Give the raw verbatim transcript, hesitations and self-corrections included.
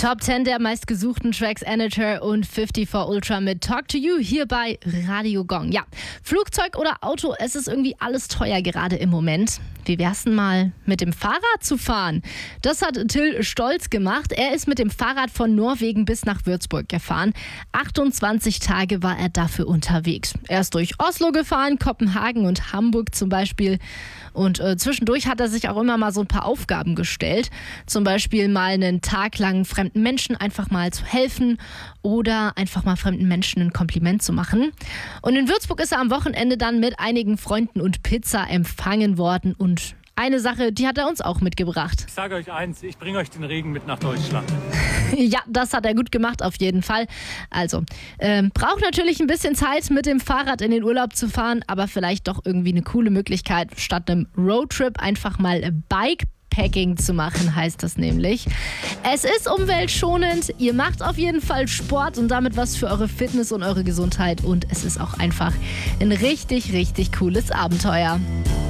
Top zehn der meistgesuchten Tracks Anator und fünfundfünfzig Ultra mit Talk to You hier bei Radio Gong. Ja, Flugzeug oder Auto, es ist irgendwie alles teuer gerade im Moment. Wie wär's denn mal mit dem Fahrrad zu fahren? Das hat Till Stolz gemacht. Er ist mit dem Fahrrad von Norwegen bis nach Würzburg gefahren. achtundzwanzig Tage war er dafür unterwegs. Er ist durch Oslo gefahren, Kopenhagen und Hamburg zum Beispiel. Und äh, zwischendurch hat er sich auch immer mal so ein paar Aufgaben gestellt. Zum Beispiel mal einen Tag lang fremden Menschen einfach mal zu helfen oder einfach mal fremden Menschen ein Kompliment zu machen. Und in Würzburg ist er am Wochenende dann mit einigen Freunden und Pizza empfangen worden. Und eine Sache, die hat er uns auch mitgebracht. Ich sage euch eins, ich bringe euch den Regen mit nach Deutschland. Ja, das hat er gut gemacht, auf jeden Fall. Also, ähm, braucht natürlich ein bisschen Zeit, mit dem Fahrrad in den Urlaub zu fahren, aber vielleicht doch irgendwie eine coole Möglichkeit, statt einem Roadtrip einfach mal Bikepacking zu machen, heißt das nämlich. Es ist umweltschonend, ihr macht auf jeden Fall Sport und damit was für eure Fitness und eure Gesundheit und es ist auch einfach ein richtig, richtig cooles Abenteuer.